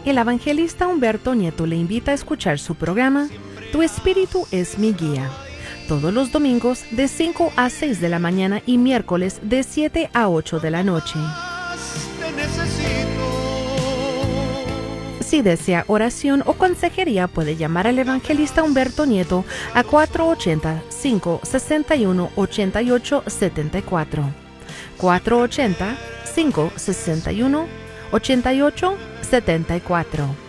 El evangelista Humberto Nieto le invita a escuchar su programa Tu Espíritu es mi guía, todos los domingos de 5 a 6 de la mañana y miércoles de 7 a 8 de la noche. Si desea oración o consejería, puede llamar al evangelista Humberto Nieto a 480-561-8874. 480-561-8874.